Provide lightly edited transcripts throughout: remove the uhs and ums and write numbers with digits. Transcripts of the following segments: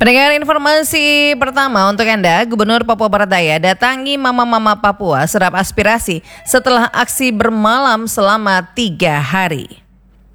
Pendengar, informasi pertama untuk Anda, Gubernur Papua Barat Daya datangi mama-mama Papua serap aspirasi setelah aksi bermalam selama 3 hari.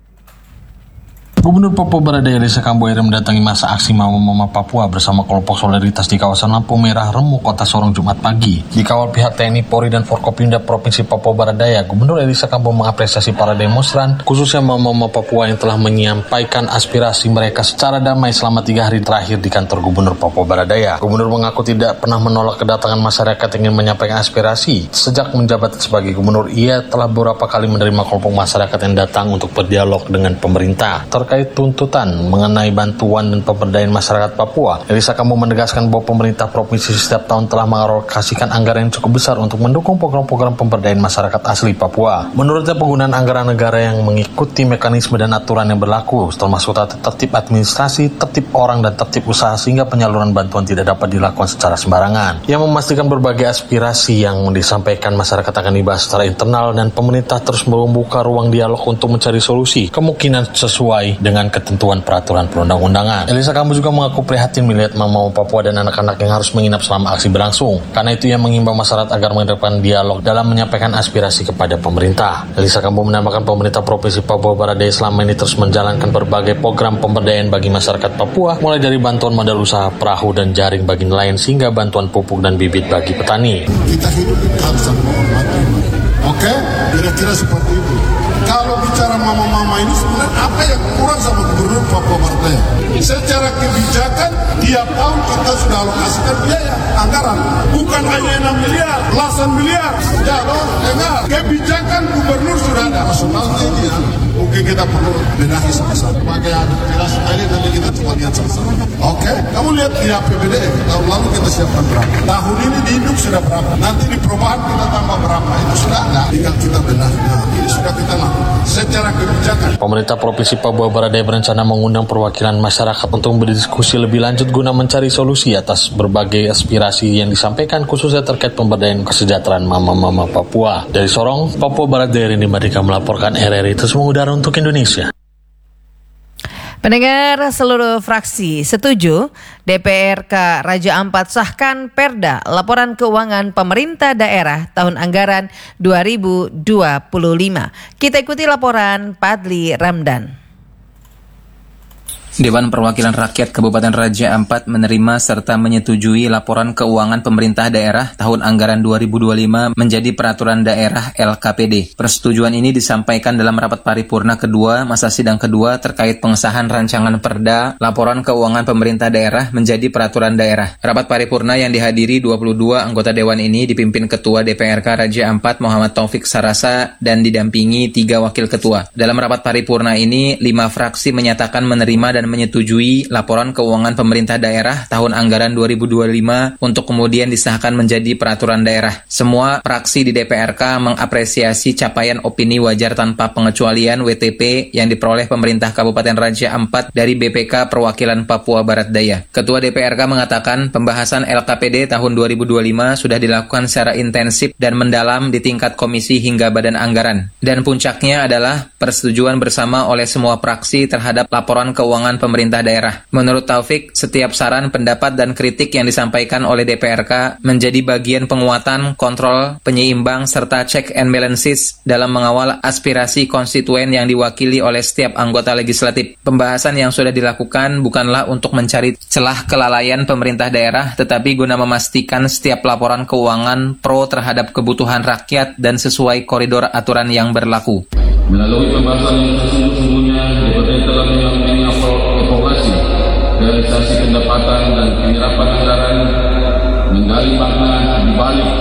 Gubernur Papua Barat Daya Elisa Kambuaya mendatangi masa aksi mama-mama Papua bersama kelompok solidaritas di kawasan Lampu Merah Remu, Kota Sorong Jumat pagi. Dikawal pihak TNI, Polri, dan Forkopimda Provinsi Papua Barat Daya, Gubernur Elisa Kambuaya mengapresiasi para demonstran, khususnya mama-mama Papua yang telah menyampaikan aspirasi mereka secara damai selama 3 hari terakhir di kantor Gubernur Papua Barat Daya. Gubernur mengaku tidak pernah menolak kedatangan masyarakat yang ingin menyampaikan aspirasi. Sejak menjabat sebagai gubernur, ia telah beberapa kali menerima kelompok masyarakat yang datang untuk berdialog dengan pemerintah terkait tuntutan mengenai bantuan dan pemberdayaan masyarakat Papua. Elisa Kambuaya menegaskan bahwa pemerintah provinsi setiap tahun telah mengalokasikan anggaran yang cukup besar untuk mendukung program-program pemberdayaan masyarakat asli Papua. Menurutnya, penggunaan anggaran negara yang mengikuti mekanisme dan aturan yang berlaku, termasuk tertib administrasi, tertib orang, dan tertib usaha, sehingga penyaluran bantuan tidak dapat dilakukan secara sembarangan. Ia memastikan berbagai aspirasi yang disampaikan masyarakat akan dibahas secara internal dan pemerintah terus membuka ruang dialog untuk mencari solusi, kemungkinan sesuai dengan ketentuan peraturan perundang-undangan. Elisa Kambuaya juga mengaku prihatin melihat mama Papua dan anak-anak yang harus menginap selama aksi berlangsung. Karena itu ia mengimbau masyarakat agar mengedepankan dialog dalam menyampaikan aspirasi kepada pemerintah. Elisa Kambuaya menambahkan pemerintah Provinsi Papua Barat Daya selama ini terus menjalankan berbagai program pemberdayaan bagi masyarakat Papua, mulai dari bantuan modal usaha, perahu, dan jaring bagi nelayan, sehingga bantuan pupuk dan bibit bagi petani. Kita hidup harus menghormati. Oke? Kira-kira seperti itu. Kalau bicara mama-mama ini sebenarnya apa yang kurang sama Gubernur Papua Barat Daya? Secara kebijakan, tiap tahun kita sudah alokasikan biaya anggaran. Bukan hanya 6 miliar, belasan miliar. Ya loh, dengar. Kebijakan Gubernur sudah ada. Nasionalnya ini ya. Mungkin kita perlu benahi sama-sama. Pakai jelas sekali, tapi kita cuma lihat sama-sama. Oke? Kamu lihat di APBD, tahun lalu kita siapkan berapa. Tahun ini di induk sudah berapa. Nanti di perubahan kita tambah berapa. Itu sudah ada. Tinggal kita benahi. Nah, ini sudah kita lakukan. Secara kebijakan. Pemerintah Provinsi Papua Barat Daya berencana mengundang perwakilan masyarakat untuk berdiskusi lebih lanjut guna mencari solusi atas berbagai aspirasi yang disampaikan, khususnya terkait pemberdayaan kesejahteraan mama-mama Papua. Dari Sorong, Papua Barat Daya, Rini Mardika melaporkan RRI Terus Mengudara untuk Indonesia. Pendengar, seluruh fraksi setuju DPRK Raja Ampat sahkan Perda Laporan Keuangan Pemerintah Daerah tahun anggaran 2025. Kita ikuti laporan Padli Ramdan. Dewan Perwakilan Rakyat Kabupaten Raja Ampat menerima serta menyetujui laporan keuangan pemerintah daerah tahun anggaran 2025 menjadi peraturan daerah LKPD. Persetujuan ini disampaikan dalam rapat paripurna kedua masa sidang kedua terkait pengesahan rancangan perda laporan keuangan pemerintah daerah menjadi peraturan daerah. Rapat paripurna yang dihadiri 22 anggota dewan ini dipimpin Ketua DPRK Raja Ampat Muhammad Taufik Sarasa dan didampingi 3 wakil ketua. Dalam rapat paripurna ini, 5 fraksi menyatakan menerima dan menyetujui laporan keuangan pemerintah daerah tahun anggaran 2025 untuk kemudian disahkan menjadi peraturan daerah. Semua fraksi di DPRK mengapresiasi capaian opini wajar tanpa pengecualian WTP yang diperoleh pemerintah Kabupaten Raja Ampat dari BPK Perwakilan Papua Barat Daya. Ketua DPRK mengatakan pembahasan LKPD tahun 2025 sudah dilakukan secara intensif dan mendalam di tingkat komisi hingga badan anggaran. Dan puncaknya adalah persetujuan bersama oleh semua fraksi terhadap laporan keuangan pemerintah daerah. Menurut Taufik, setiap saran, pendapat, dan kritik yang disampaikan oleh DPRK menjadi bagian penguatan, kontrol, penyeimbang, serta check and balances dalam mengawal aspirasi konstituen yang diwakili oleh setiap anggota legislatif. Pembahasan yang sudah dilakukan bukanlah untuk mencari celah kelalaian pemerintah daerah, tetapi guna memastikan setiap laporan keuangan pro terhadap kebutuhan rakyat dan sesuai koridor aturan yang berlaku. Melalui pembahasan yang sesungguhnya, DPR telah menyampaikan evaluasi, realisasi pendapatan dan penyerapan anggaran, menggali makna di balik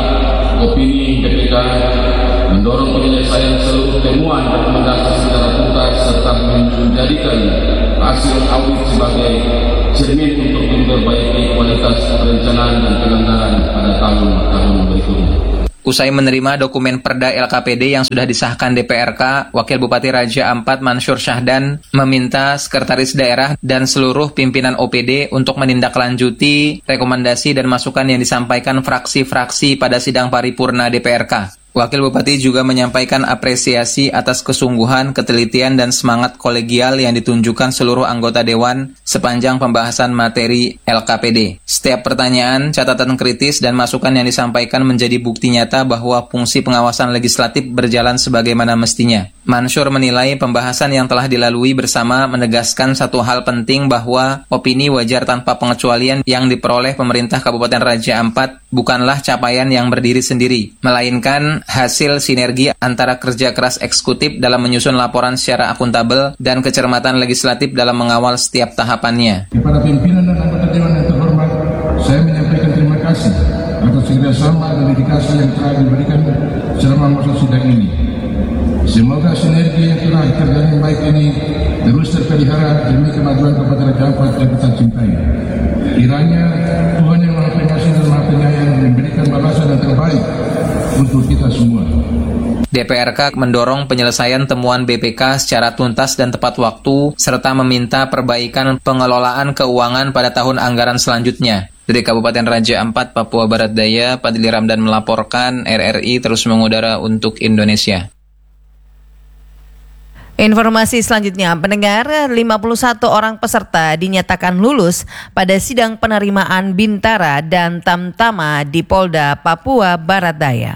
opini BPK, mendorong penyelesaian seluruh temuan rekomendasi secara tuntas serta menjadikan hasil audit sebagai cermin untuk memperbaiki kualitas perencanaan dan penyelenggaraan pada tahun-tahun berikutnya. Usai menerima dokumen Perda LKPD yang sudah disahkan DPRK, Wakil Bupati Raja Ampat Mansur Syahdan meminta Sekretaris Daerah dan seluruh pimpinan OPD untuk menindaklanjuti rekomendasi dan masukan yang disampaikan fraksi-fraksi pada sidang paripurna DPRK. Wakil Bupati juga menyampaikan apresiasi atas kesungguhan, ketelitian, dan semangat kolegial yang ditunjukkan seluruh anggota Dewan sepanjang pembahasan materi LKPD. Setiap pertanyaan, catatan kritis, dan masukan yang disampaikan menjadi bukti nyata bahwa fungsi pengawasan legislatif berjalan sebagaimana mestinya. Mansur menilai pembahasan yang telah dilalui bersama menegaskan satu hal penting bahwa opini wajar tanpa pengecualian yang diperoleh pemerintah Kabupaten Raja Ampat bukanlah capaian yang berdiri sendiri, melainkan hasil sinergi antara kerja keras eksekutif dalam menyusun laporan secara akuntabel dan kecermatan legislatif dalam mengawal setiap tahapannya. Kepada pimpinan dan anggota Dewan yang terhormat, saya menyampaikan terima kasih atas kerjasama dan dedikasi yang telah diberikan selama masa sidang ini. Semoga sinergi yang telah terjalin baik ini terus terpelihara demi kemajuan Kabupaten Raja Ampat yang kita cintai. Kiranya Tuhan yang Maha Pengasih dan Maha Penyayang memberikan balasan yang terbaik untuk kita semua. DPRK mendorong penyelesaian temuan BPK secara tuntas dan tepat waktu, serta meminta perbaikan pengelolaan keuangan pada tahun anggaran selanjutnya. Dari Kabupaten Raja Ampat, Papua Barat Daya, Padli Ramdan melaporkan. RRI terus mengudara untuk Indonesia. Informasi selanjutnya, pendengar, 51 orang peserta dinyatakan lulus pada sidang penerimaan Bintara dan Tamtama di Polda Papua Barat Daya.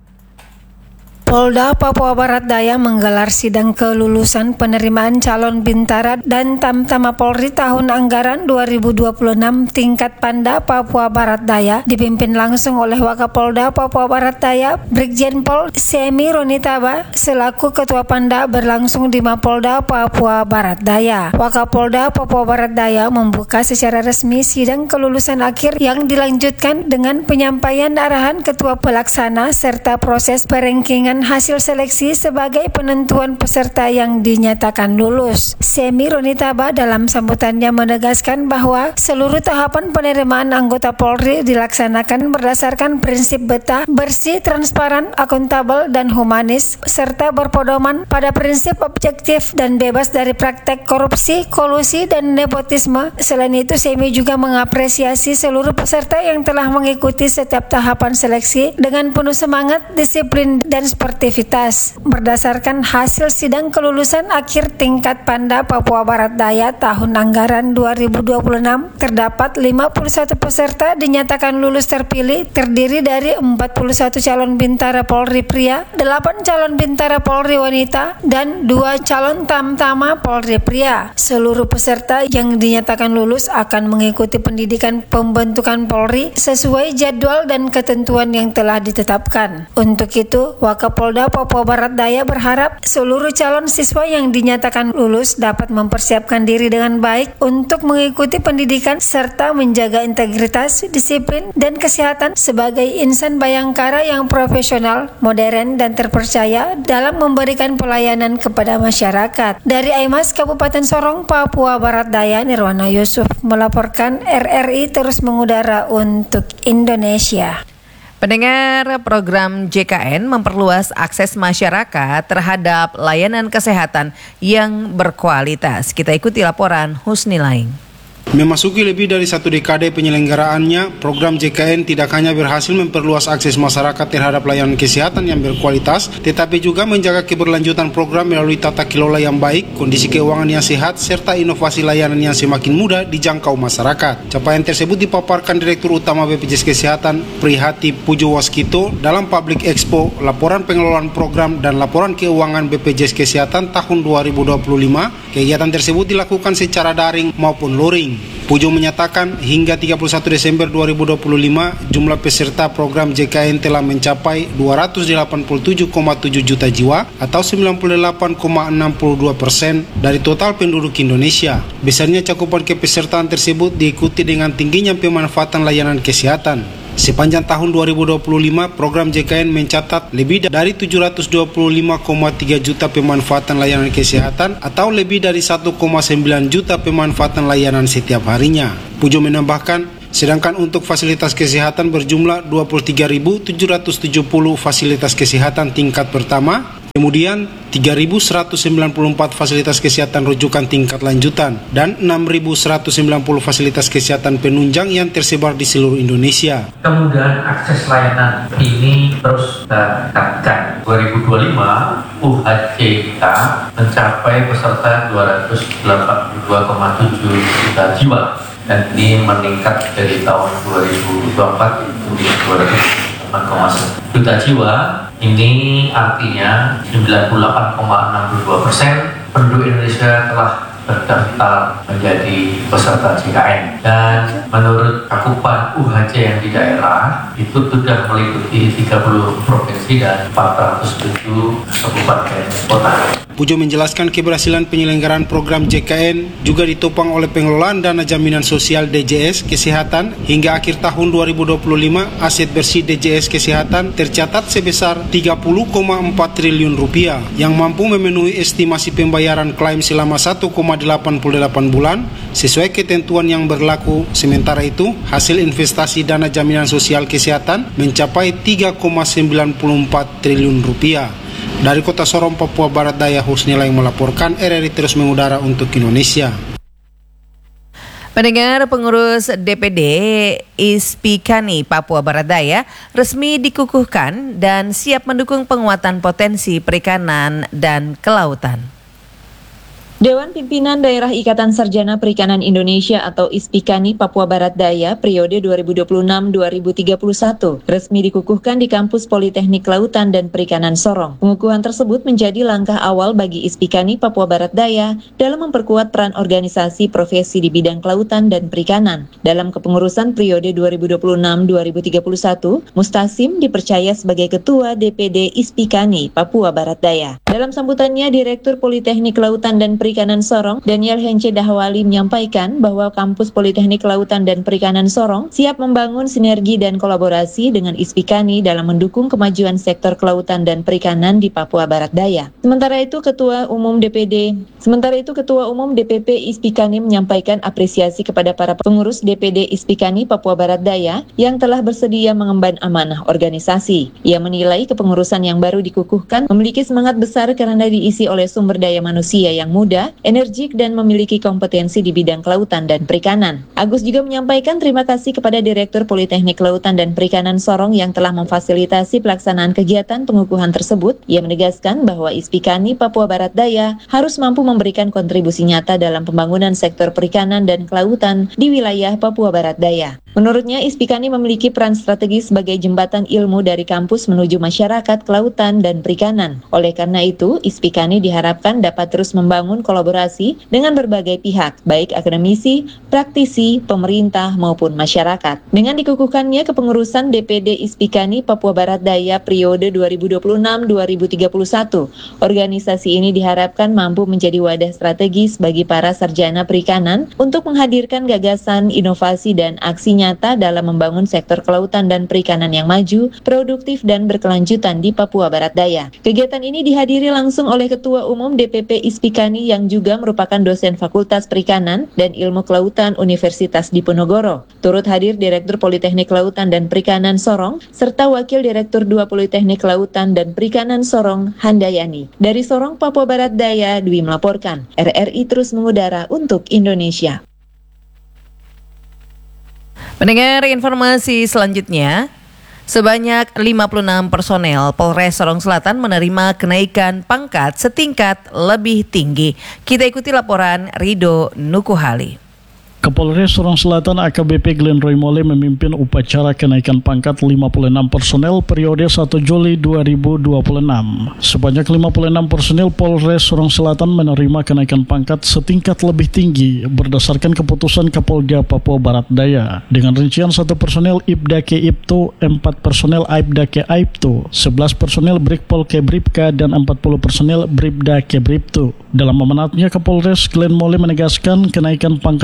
Polda Papua Barat Daya menggelar sidang kelulusan penerimaan calon Bintara dan Tamtama Polri tahun anggaran 2026 tingkat Panda Papua Barat Daya dipimpin langsung oleh Wakapolda Papua Barat Daya Brigjen Pol Semi Ronitaba selaku Ketua Panda berlangsung di Mapolda Papua Barat Daya. Wakapolda Papua Barat Daya membuka secara resmi sidang kelulusan akhir yang dilanjutkan dengan penyampaian arahan Ketua Pelaksana serta proses perankingan hasil seleksi sebagai penentuan peserta yang dinyatakan lulus. Semi Ronitaba dalam sambutannya menegaskan bahwa seluruh tahapan penerimaan anggota Polri dilaksanakan berdasarkan prinsip betah, bersih, transparan, akuntabel, dan humanis, serta berpedoman pada prinsip objektif dan bebas dari praktek korupsi, kolusi, dan nepotisme. Selain itu, Semi juga mengapresiasi seluruh peserta yang telah mengikuti setiap tahapan seleksi dengan penuh semangat, disiplin, dan sportivitas. Berdasarkan hasil sidang kelulusan akhir tingkat Panda Papua Barat Daya tahun anggaran 2026, terdapat 51 peserta dinyatakan lulus terpilih, terdiri dari 41 calon Bintara Polri pria, 8 calon Bintara Polri wanita, dan 2 calon Tamtama Polri pria. Seluruh peserta yang dinyatakan lulus akan mengikuti pendidikan pembentukan Polri sesuai jadwal dan ketentuan yang telah ditetapkan. Untuk itu, Wakapolda Papua Barat Daya berharap seluruh calon siswa yang dinyatakan lulus dapat mempersiapkan diri dengan baik untuk mengikuti pendidikan serta menjaga integritas, disiplin, dan kesehatan sebagai insan bayangkara yang profesional, modern, dan terpercaya dalam memberikan pelayanan kepada masyarakat. Dari Aimas, Kabupaten Sorong, Papua Barat Daya, Nirwana Yusuf melaporkan. RRI terus mengudara untuk Indonesia. Pendengar, program JKN memperluas akses masyarakat terhadap layanan kesehatan yang berkualitas. Kita ikuti laporan Husni Laing. Memasuki lebih dari 1 dekade penyelenggaraannya, program JKN tidak hanya berhasil memperluas akses masyarakat terhadap layanan kesehatan yang berkualitas, tetapi juga menjaga keberlanjutan program melalui tata kelola yang baik, kondisi keuangan yang sehat, serta inovasi layanan yang semakin mudah dijangkau masyarakat. Capaian tersebut dipaparkan Direktur Utama BPJS Kesehatan, Prihati Pujo Waskito, dalam Public Expo, Laporan Pengelolaan Program dan Laporan Keuangan BPJS Kesehatan tahun 2025. Kegiatan tersebut dilakukan secara daring maupun luring. Pujo menyatakan hingga 31 Desember 2025 jumlah peserta program JKN telah mencapai 287,7 juta jiwa atau 98,62% dari total penduduk Indonesia. Besarnya cakupan kepesertaan tersebut diikuti dengan tingginya pemanfaatan layanan kesehatan. Sepanjang tahun 2025, program JKN mencatat lebih dari 725,3 juta pemanfaatan layanan kesehatan atau lebih dari 1,9 juta pemanfaatan layanan setiap harinya. Pujo menambahkan, sedangkan untuk fasilitas kesehatan berjumlah 23.770 fasilitas kesehatan tingkat pertama, Kemudian 3.194 fasilitas kesehatan rujukan tingkat lanjutan dan 6.190 fasilitas kesehatan penunjang yang tersebar di seluruh Indonesia. Kemudian akses layanan ini terus kita tingkatkan. 2025 UHC kita mencapai peserta 282,7 juta jiwa dan ini meningkat dari tahun 2024 itu 208,1 juta jiwa. Ini artinya 98,62% penduduk Indonesia telah terdaftar menjadi peserta JKN. Dan menurut cakupan UHC yang di daerah itu sudah meliputi 30 provinsi dan 407 kabupaten kota. Pujo menjelaskan keberhasilan penyelenggaraan program JKN juga ditopang oleh pengelolaan dana jaminan sosial DJS Kesehatan. Hingga akhir tahun 2025, aset bersih DJS Kesehatan tercatat sebesar 30,4 triliun rupiah yang mampu memenuhi estimasi pembayaran klaim selama 1,88 bulan sesuai ketentuan yang berlaku. Sementara itu, hasil investasi dana jaminan sosial kesehatan mencapai 3,94 triliun rupiah. Dari Kota Sorong, Papua Barat Daya, Husnila yang melaporkan. RRI terus mengudara untuk Indonesia. Pendengar, pengurus DPD ISPIKANI Papua Barat Daya resmi dikukuhkan dan siap mendukung penguatan potensi perikanan dan kelautan. Dewan Pimpinan Daerah Ikatan Sarjana Perikanan Indonesia atau ISPIKANI Papua Barat Daya periode 2026-2031 resmi dikukuhkan di Kampus Politeknik Kelautan dan Perikanan Sorong. Pengukuhan tersebut menjadi langkah awal bagi ISPIKANI Papua Barat Daya dalam memperkuat peran organisasi profesi di bidang kelautan dan perikanan. Dalam kepengurusan periode 2026-2031, Mustasim dipercaya sebagai Ketua DPD ISPIKANI Papua Barat Daya. Dalam sambutannya, Direktur Politeknik Kelautan dan Perikanan Sorong, Daniel Hence Dahwali menyampaikan bahwa Kampus Politeknik Kelautan dan Perikanan Sorong siap membangun sinergi dan kolaborasi dengan ISPIKANI dalam mendukung kemajuan sektor kelautan dan perikanan di Papua Barat Daya. Sementara itu Ketua Umum DPP ISPIKANI menyampaikan apresiasi kepada para pengurus DPD ISPIKANI Papua Barat Daya yang telah bersedia mengemban amanah organisasi. Ia menilai kepengurusan yang baru dikukuhkan memiliki semangat besar karena diisi oleh sumber daya manusia yang muda, energik, dan memiliki kompetensi di bidang kelautan dan perikanan. Agus juga menyampaikan terima kasih kepada Direktur Politeknik Kelautan dan Perikanan Sorong yang telah memfasilitasi pelaksanaan kegiatan pengukuhan tersebut. Ia menegaskan bahwa ISPIKANI Papua Barat Daya harus mampu memberikan kontribusi nyata dalam pembangunan sektor perikanan dan kelautan di wilayah Papua Barat Daya. Menurutnya, ISPIKANI memiliki peran strategis sebagai jembatan ilmu dari kampus menuju masyarakat kelautan dan perikanan. Oleh karena itu, ISPIKANI diharapkan dapat terus membangun kolaborasi dengan berbagai pihak, baik akademisi, praktisi, pemerintah, maupun masyarakat. Dengan dikukuhkannya kepengurusan DPD ISPIKANI Papua Barat Daya periode 2026-2031, organisasi ini diharapkan mampu menjadi wadah strategis bagi para sarjana perikanan untuk menghadirkan gagasan, inovasi, dan aksi nyata dalam membangun sektor kelautan dan perikanan yang maju, produktif, dan berkelanjutan di Papua Barat Daya. Kegiatan ini dihadiri langsung oleh Ketua Umum DPP ISPIKANI yang juga merupakan dosen Fakultas Perikanan dan Ilmu Kelautan Universitas Diponegoro. Turut hadir Direktur Politeknik Kelautan dan Perikanan Sorong, serta Wakil Direktur 2 Politeknik Kelautan dan Perikanan Sorong, Handayani. Dari Sorong, Papua Barat Daya, Dwi melaporkan. RRI terus mengudara untuk Indonesia. Mendengar informasi selanjutnya, sebanyak 56 personel Polres Sorong Selatan menerima kenaikan pangkat setingkat lebih tinggi. Kita ikuti laporan Rido Nukuhali. Kapolres Sorong Selatan AKBP Glenn Roy Mole memimpin upacara kenaikan pangkat 56 personel periode 1 Juli 2026. Sebanyak 56 personel Polres Sorong Selatan menerima kenaikan pangkat setingkat lebih tinggi berdasarkan keputusan Kapolda Papua Barat Daya. Dengan rincian 1 personel Ibdake Ibtu, 4 personel Aibdake Aibtu, 11 personel Brigpol Kebripka, dan 40 personel Bribda Kebriptu. Dalam amanatnya, Kapolres Glenn Mole menegaskan kenaikan pangkat merupakan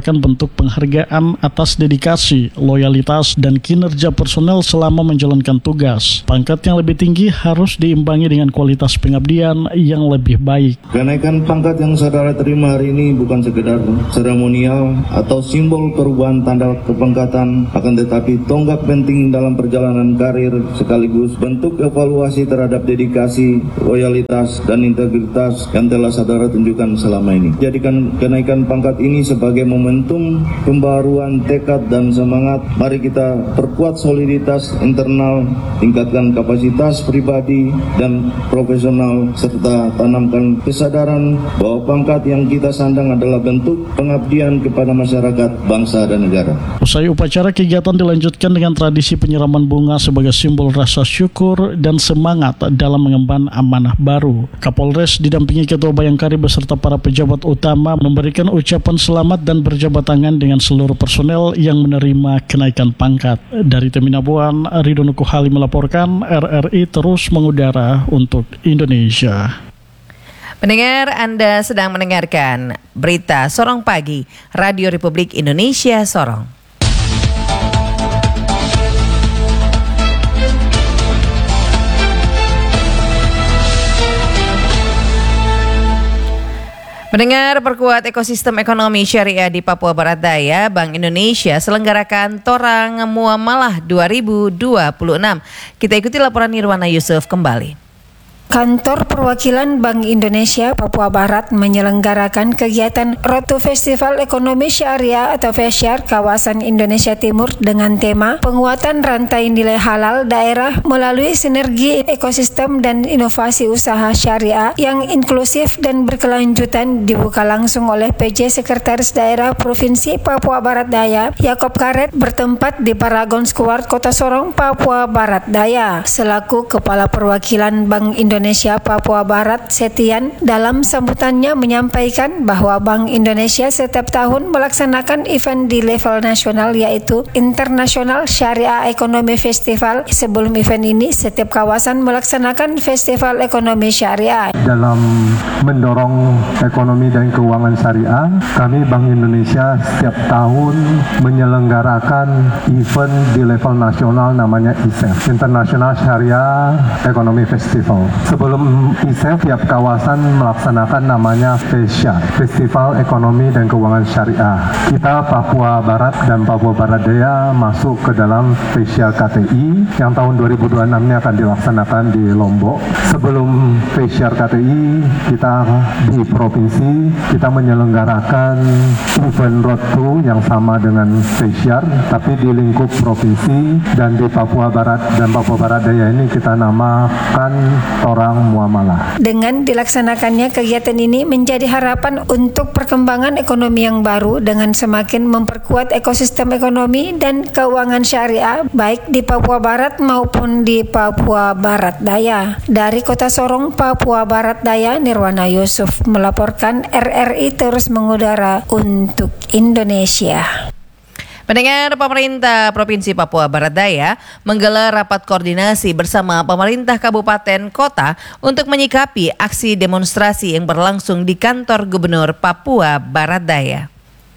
merupakan bentuk penghargaan atas dedikasi, loyalitas, dan kinerja personel selama menjalankan tugas. Pangkat yang lebih tinggi harus diimbangi dengan kualitas pengabdian yang lebih baik. Kenaikan pangkat yang saudara terima hari ini bukan sekedar seremonial atau simbol perubahan tanda kepangkatan, akan tetapi tonggak penting dalam perjalanan karir sekaligus bentuk evaluasi terhadap dedikasi, loyalitas, dan integritas yang telah saudara tunjukkan selama ini. Jadikan kenaikan pangkat ini sebagai momentum pembaruan tekad dan semangat. Mari kita perkuat soliditas internal, tingkatkan kapasitas pribadi dan profesional, serta tanamkan kesadaran bahwa pangkat yang kita sandang adalah bentuk pengabdian kepada masyarakat, bangsa, dan negara. Usai upacara, kegiatan dilanjutkan dengan tradisi penyiraman bunga sebagai simbol rasa syukur dan semangat dalam mengemban amanah baru. Kapolres didampingi Ketua Bayangkari beserta para pejabat utama memberikan ucapan selamat dan berjabat tangan dengan seluruh personel yang menerima kenaikan pangkat. Dari Teminabuan, Ridho Nukuhali melaporkan, RRI terus mengudara untuk Indonesia. Pendengar, Anda sedang mendengarkan Berita Sorong Pagi, Radio Republik Indonesia Sorong. Mendengar perkuat ekosistem ekonomi syariah di Papua Barat Daya, Bank Indonesia selenggarakan Torang Muamalah 2026. Kita ikuti laporan Nirwana Yusuf kembali. Kantor Perwakilan Bank Indonesia Papua Barat menyelenggarakan kegiatan Road to Festival Ekonomi Syariah atau FESYAR kawasan Indonesia Timur dengan tema penguatan rantai nilai halal daerah melalui sinergi ekosistem dan inovasi usaha syariah yang inklusif dan berkelanjutan, dibuka langsung oleh PJ Sekretaris Daerah Provinsi Papua Barat Daya Yakob Karet bertempat di Paragon Square Kota Sorong, Papua Barat Daya. Selaku Kepala Perwakilan Bank Indonesia Papua Barat, Setian, dalam sambutannya menyampaikan bahwa Bank Indonesia setiap tahun melaksanakan event di level nasional, yaitu International Syariah Economy Festival. Sebelum event ini, setiap kawasan melaksanakan Festival Ekonomi Syariah. Dalam mendorong ekonomi dan keuangan syariah, kami Bank Indonesia setiap tahun menyelenggarakan event di level nasional namanya ISEF, International Syariah Economy Festival. Sebelum ISEF, tiap kawasan melaksanakan namanya FESYAR, Festival Ekonomi dan Keuangan Syariah. Kita Papua Barat dan Papua Barat Daya masuk ke dalam FESYAR KTI yang tahun 2026 ini akan dilaksanakan di Lombok. Sebelum FESYAR KTI, kita di provinsi, kita menyelenggarakan event Road to yang sama dengan FESYAR, tapi di lingkup provinsi, dan di Papua Barat dan Papua Barat Daya ini kita namakan Torang Muamalah. Dengan dilaksanakannya kegiatan ini menjadi harapan untuk perkembangan ekonomi yang baru dengan semakin memperkuat ekosistem ekonomi dan keuangan syariah baik di Papua Barat maupun di Papua Barat Daya. Dari Kota Sorong, Papua Barat Daya, Nirwana Yusuf melaporkan, RRI terus mengudara untuk Indonesia. Pendengar, pemerintah Provinsi Papua Barat Daya menggelar rapat koordinasi bersama pemerintah kabupaten kota untuk menyikapi aksi demonstrasi yang berlangsung di kantor Gubernur Papua Barat Daya.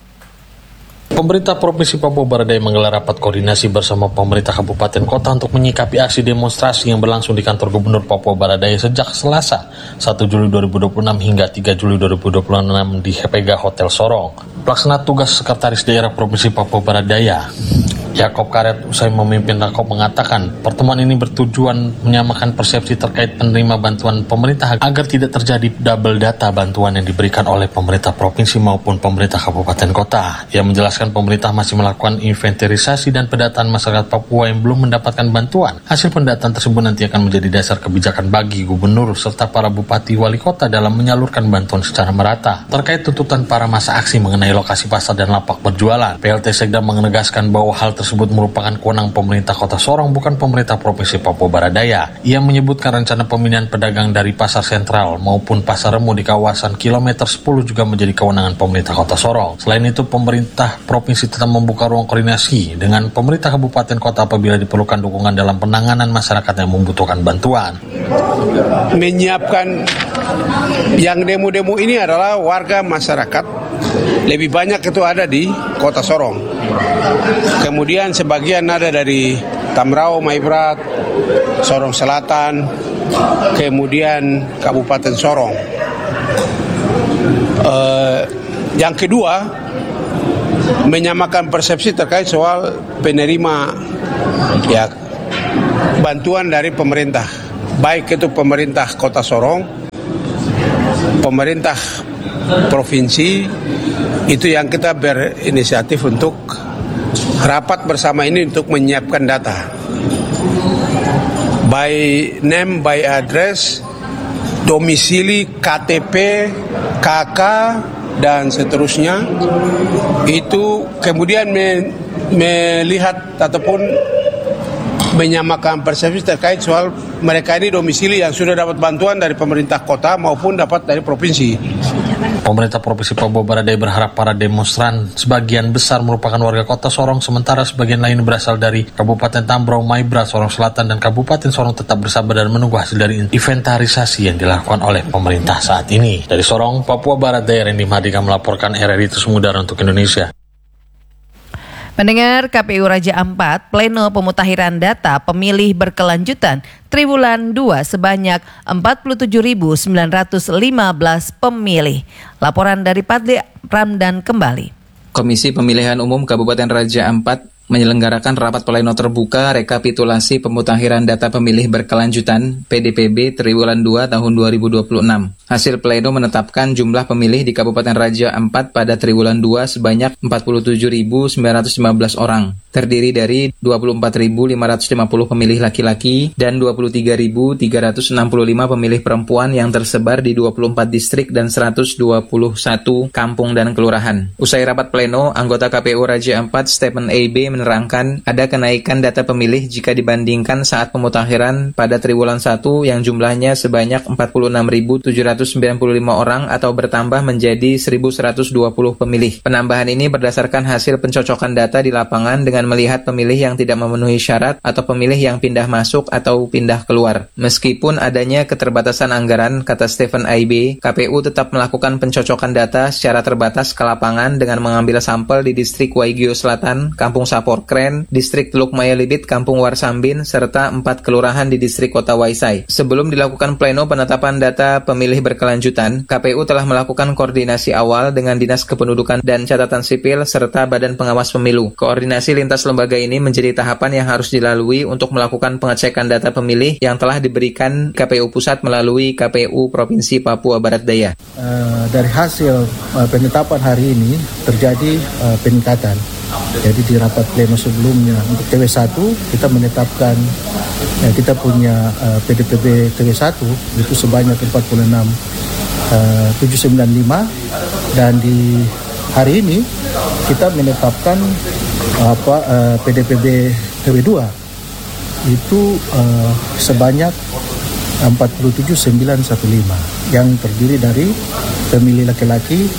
Pemerintah Provinsi Papua Barat Daya menggelar rapat koordinasi bersama pemerintah kabupaten kota untuk menyikapi aksi demonstrasi yang berlangsung di kantor Gubernur Papua Barat Daya sejak Selasa 1 Juli 2026 hingga 3 Juli 2026 di Hepega Hotel Sorong. Pelaksana tugas Sekretaris Daerah Provinsi Papua Barat Daya Yakob Karet usai memimpin Rakop mengatakan pertemuan ini bertujuan menyamakan persepsi terkait penerima bantuan pemerintah agar tidak terjadi double data bantuan yang diberikan oleh pemerintah provinsi maupun pemerintah kabupaten kota. Ia menjelaskan pemerintah masih melakukan inventarisasi dan pendataan masyarakat Papua yang belum mendapatkan bantuan. Hasil pendataan tersebut nanti akan menjadi dasar kebijakan bagi gubernur serta para bupati wali kota dalam menyalurkan bantuan secara merata. Terkait tuntutan para masa aksi mengenai lokasi pasar dan lapak berjualan, PLT Sekda menegaskan bahwa hal tersebut merupakan kewenangan pemerintah Kota Sorong, bukan pemerintah Provinsi Papua Barat Daya. Ia menyebutkan rencana pemindahan pedagang dari Pasar Sentral maupun Pasar Remu di kawasan kilometer 10 juga menjadi kewenangan pemerintah Kota Sorong. Selain itu, pemerintah Provinsi tetap membuka ruang koordinasi dengan pemerintah kabupaten kota apabila diperlukan dukungan dalam penanganan masyarakat yang membutuhkan bantuan. Menyiapkan yang demo-demo ini adalah warga masyarakat lebih banyak itu ada di Kota Sorong. Kemudian sebagian ada dari Tamrau, Maibrat, Sorong Selatan, kemudian Kabupaten Sorong. Yang kedua, menyamakan persepsi terkait soal penerima bantuan dari pemerintah, baik itu pemerintah Kota Sorong, pemerintah provinsi, itu yang kita berinisiatif untuk rapat bersama ini untuk menyiapkan data by name, by address, domisili, KTP, KK, dan seterusnya. Itu kemudian melihat ataupun menyamakan persepsi terkait soal mereka ini domisili yang sudah dapat bantuan dari pemerintah kota maupun dapat dari provinsi. Pemerintah Provinsi Papua Barat Daya berharap para demonstran sebagian besar merupakan warga Kota Sorong, sementara sebagian lain berasal dari Kabupaten Tambrau, Maibrat, Sorong Selatan, dan Kabupaten Sorong tetap bersabar dan menunggu hasil dari inventarisasi yang dilakukan oleh pemerintah saat ini. Dari Sorong, Papua Barat Daya, Randy Mahardika melaporkan RRI Terus Mudara untuk Indonesia. Mendengar KPU Raja Ampat, pleno pemutakhiran data pemilih berkelanjutan Triwulan 2 sebanyak 47.915 pemilih. Laporan dari Padli Ramdan kembali. Komisi Pemilihan Umum Kabupaten Raja Ampat menyelenggarakan rapat pleno terbuka rekapitulasi pemutakhiran data pemilih berkelanjutan PDPB Triwulan 2 tahun 2026. Hasil pleno menetapkan jumlah pemilih di Kabupaten Raja Ampat pada Triwulan 2 sebanyak 47.915 orang, terdiri dari 24.550 pemilih laki-laki dan 23.365 pemilih perempuan yang tersebar di 24 distrik dan 121 kampung dan kelurahan. Usai rapat pleno, anggota KPU Raja Ampat Stephen A.B. menerangkan ada kenaikan data pemilih jika dibandingkan saat pemutakhiran pada Triwulan 1 yang jumlahnya sebanyak 46.795 orang atau bertambah menjadi 1.120 pemilih. Penambahan ini berdasarkan hasil pencocokan data di lapangan dengan melihat pemilih yang tidak memenuhi syarat atau pemilih yang pindah masuk atau pindah keluar. Meskipun adanya keterbatasan anggaran, kata Stephen A.B., KPU tetap melakukan pencocokan data secara terbatas ke lapangan dengan mengambil sampel di distrik Waigio Selatan, Kampung Saporkren, distrik Teluk Maya Libit, Kampung Warsambin, serta 4 kelurahan di distrik Kota Waisai. Sebelum dilakukan pleno penetapan data pemilih berkelanjutan, KPU telah melakukan koordinasi awal dengan Dinas Kependudukan dan Catatan Sipil serta Badan Pengawas Pemilu. Koordinasi lintas lembaga ini menjadi tahapan yang harus dilalui untuk melakukan pengecekan data pemilih yang telah diberikan KPU Pusat melalui KPU Provinsi Papua Barat Daya. Dari hasil penetapan hari ini terjadi peningkatan. Jadi di rapat pleno sebelumnya untuk TW1 kita menetapkan kita punya PDPB TW1 itu sebanyak 46.795 dan di hari ini kita menetapkan PDPB TW2 itu sebanyak 47.915 yang terdiri dari pemilih laki-laki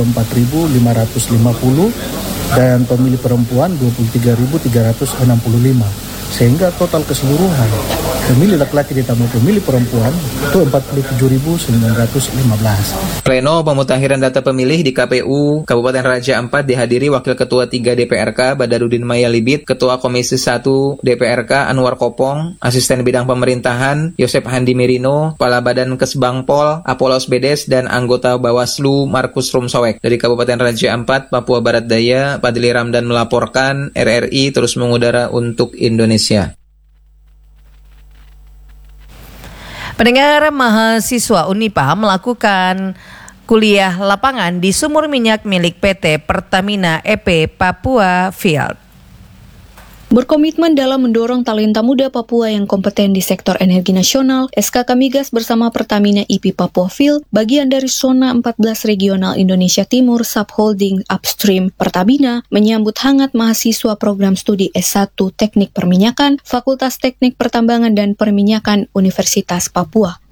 24.550 dan pemilih perempuan 23.365 sehingga total keseluruhan pemilih laki-laki ditambah pemilih perempuan itu 47.915. Pleno pemutahiran data pemilih di KPU Kabupaten Raja Ampat dihadiri Wakil Ketua 3 DPRK Badarudin Maya Libit, Ketua Komisi 1 DPRK Anwar Kopong, Asisten Bidang Pemerintahan Yosep Handi Mirino, Kepala Badan Kesbangpol Apolos Bedes, dan anggota Bawaslu Markus Rumsowek. Dari Kabupaten Raja Ampat, Papua Barat Daya, Padli Ramdan melaporkan. RRI terus mengudara untuk Indonesia. Pendengar, mahasiswa Unipa melakukan kuliah lapangan di sumur minyak milik PT Pertamina EP Papua Field. Berkomitmen dalam mendorong talenta muda Papua yang kompeten di sektor energi nasional, SKK Migas bersama Pertamina EP Papua Field, bagian dari Zona 14 Regional Indonesia Timur Subholding Upstream Pertamina, menyambut hangat mahasiswa program studi S1 Teknik Perminyakan, Fakultas Teknik Pertambangan dan Perminyakan Universitas Papua.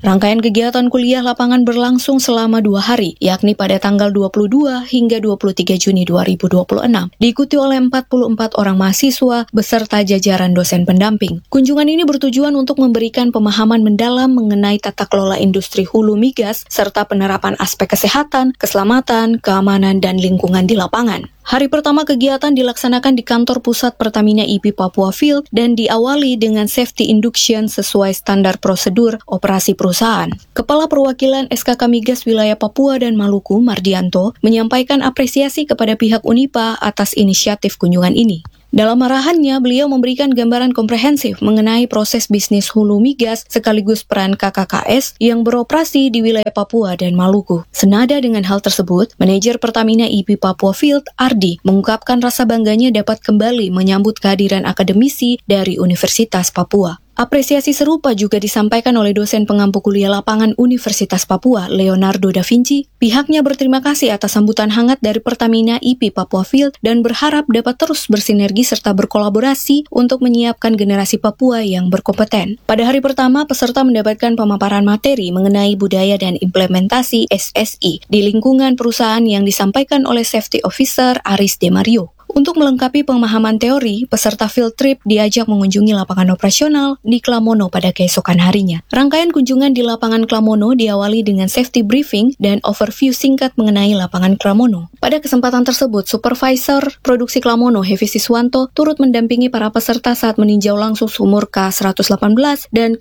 Rangkaian kegiatan kuliah lapangan berlangsung selama 2 hari, yakni pada tanggal 22 hingga 23 Juni 2026. Diikuti oleh 44 orang mahasiswa beserta jajaran dosen pendamping. Kunjungan ini bertujuan untuk memberikan pemahaman mendalam mengenai tata kelola industri hulu migas serta penerapan aspek kesehatan, keselamatan, keamanan, dan lingkungan di lapangan. Hari pertama kegiatan dilaksanakan di kantor pusat Pertamina IP Papua Field dan diawali dengan safety induction sesuai standar prosedur operasi perusahaan. Kepala Perwakilan SKK Migas Wilayah Papua dan Maluku, Mardianto, menyampaikan apresiasi kepada pihak Unipa atas inisiatif kunjungan ini. Dalam arahannya, beliau memberikan gambaran komprehensif mengenai proses bisnis hulu migas sekaligus peran KKKS yang beroperasi di wilayah Papua dan Maluku. Senada dengan hal tersebut, manajer Pertamina IP Papua Field, Ardi, mengungkapkan rasa bangganya dapat kembali menyambut kehadiran akademisi dari Universitas Papua. Apresiasi serupa juga disampaikan oleh dosen pengampu kuliah lapangan Universitas Papua, Leonardo da Vinci. Pihaknya berterima kasih atas sambutan hangat dari Pertamina IP Papua Field dan berharap dapat terus bersinergi serta berkolaborasi untuk menyiapkan generasi Papua yang berkompeten. Pada hari pertama, peserta mendapatkan pemaparan materi mengenai budaya dan implementasi SSI di lingkungan perusahaan yang disampaikan oleh Safety Officer Aris Demario. Untuk melengkapi pemahaman teori, peserta field trip diajak mengunjungi lapangan operasional di Klamono pada keesokan harinya. Rangkaian kunjungan di lapangan Klamono diawali dengan safety briefing dan overview singkat mengenai lapangan Klamono. Pada kesempatan tersebut, Supervisor Produksi Klamono, Hevi Siswanto, turut mendampingi para peserta saat meninjau langsung sumur K118 dan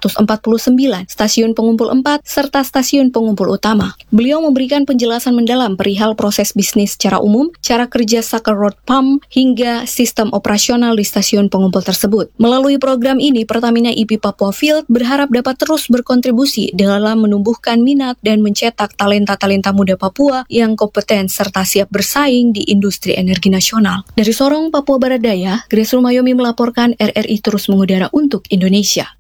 K149, stasiun pengumpul 4, serta stasiun pengumpul utama. Beliau memberikan penjelasan mendalam perihal proses bisnis secara umum, cara kerja sucker rod pump, hingga sistem operasional di stasiun pengumpul tersebut. Melalui program ini, Pertamina IP Papua Field berharap dapat terus berkontribusi dalam menumbuhkan minat dan mencetak talenta-talenta muda Papua yang kompeten serta siap bersaing di industri energi nasional. Dari Sorong, Papua Barat Daya, Grace Rumayomi melaporkan RRI terus mengudara untuk Indonesia.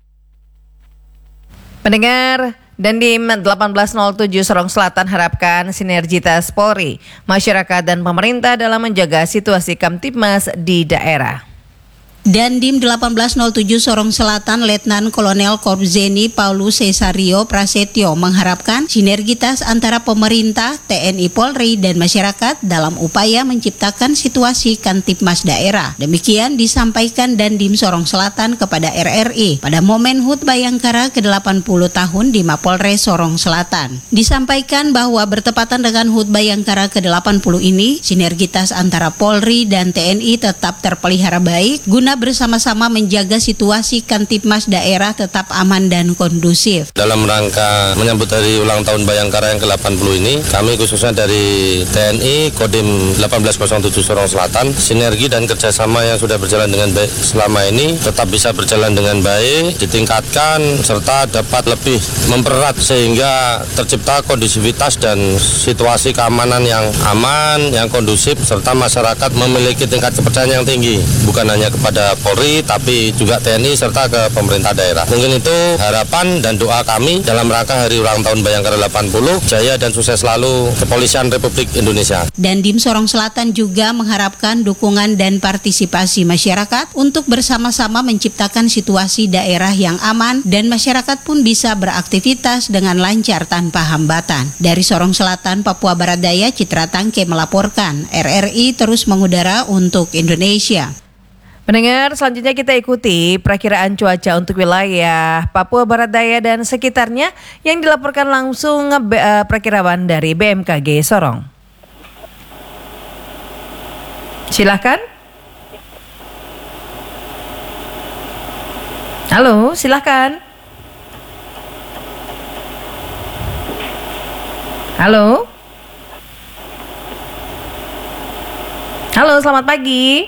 Pendengar, Dandim 1807 Sorong Selatan harapkan sinergitas Polri, masyarakat dan pemerintah dalam menjaga situasi Kamtibmas di daerah. Dandim 1807 Sorong Selatan Letnan Kolonel Korpzeni Paulus Cesario Prasetyo mengharapkan sinergitas antara pemerintah, TNI Polri, dan masyarakat dalam upaya menciptakan situasi Kamtibmas daerah. Demikian disampaikan Dandim Sorong Selatan kepada RRI pada momen HUT Bayangkara ke-80 tahun di Mapolres Sorong Selatan. Disampaikan bahwa bertepatan dengan HUT Bayangkara ke-80 ini, sinergitas antara Polri dan TNI tetap terpelihara baik guna bersama-sama menjaga situasi Kamtibmas daerah tetap aman dan kondusif. Dalam rangka menyambut hari ulang tahun Bayangkara yang ke-80 ini, kami khususnya dari TNI Kodim 1807 Sorong Selatan, sinergi dan kerjasama yang sudah berjalan dengan baik selama ini tetap bisa berjalan dengan baik, ditingkatkan serta dapat lebih mempererat sehingga tercipta kondusivitas dan situasi keamanan yang aman, yang kondusif, serta masyarakat memiliki tingkat kepercayaan yang tinggi, bukan hanya kepada Polri tapi juga TNI serta ke pemerintah daerah. Mungkin itu harapan dan doa kami dalam rangka hari ulang tahun Bayangkara 80, jaya dan sukses selalu Kepolisian Republik Indonesia. Dandim Sorong Selatan juga mengharapkan dukungan dan partisipasi masyarakat untuk bersama-sama menciptakan situasi daerah yang aman dan masyarakat pun bisa beraktivitas dengan lancar tanpa hambatan. Dari Sorong Selatan, Papua Barat Daya, Citra Tangke melaporkan. RRI terus mengudara untuk Indonesia. Pendengar, selanjutnya kita ikuti perakiraan cuaca untuk wilayah Papua Barat Daya dan sekitarnya yang dilaporkan langsung perakiraan dari BMKG Sorong. Silakan. Halo, silakan. Halo. Halo, selamat pagi.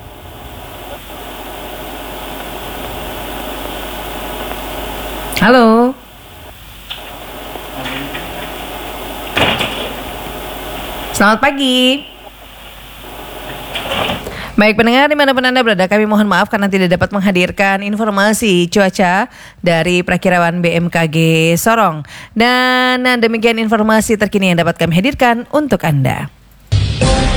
Halo. Selamat pagi. Baik pendengar, dimanapun Anda berada, kami mohon maaf karena tidak dapat menghadirkan informasi cuaca dari perakiraan BMKG Sorong. Dan demikian informasi terkini yang dapat kami hadirkan untuk Anda.